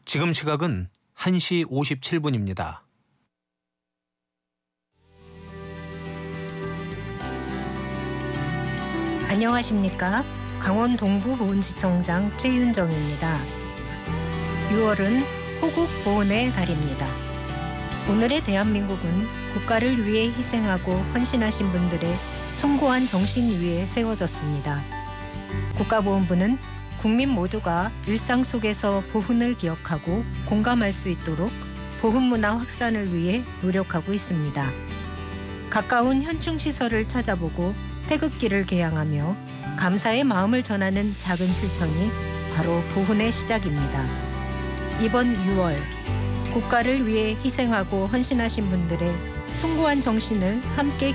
지금 시각은 1시 57분입니다. 안녕하십니까? 강원 동부보훈지청장 최윤정입니다. 6월은 호국보훈의 달입니다. 오늘의 대한민국은 국가를 위해 희생하고 헌신하신 분들의 숭고한 정신 위에 세워졌습니다. 국가보훈부는 국민 모두가 일상 속에서 보훈을 기억하고 공감할 수 있도록 보훈문화 확산을 위해 노력하고 있습니다. 가까운 현충시설을 찾아보고 태극기를 개양하며 감사의 마음을 전하는 작은 실천이 바로 보훈의 시작입니다. 이번 6월 국가를 위해 희생하고 헌신하신 분들의 숭고한 정신을 함께